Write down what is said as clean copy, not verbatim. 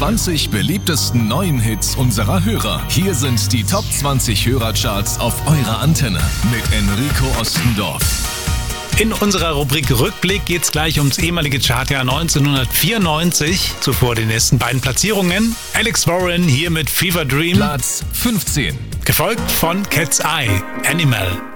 20 beliebtesten neuen Hits unserer Hörer. Hier sind die Top 20 Hörercharts auf eurer Antenne mit Enrico Ostendorf. In unserer Rubrik Rückblick geht es gleich ums ehemalige Chartjahr 1994. Zuvor die nächsten beiden Platzierungen. Alex Warren hier mit Fever Dream. Platz 15. Gefolgt von Cat's Eye, Animal.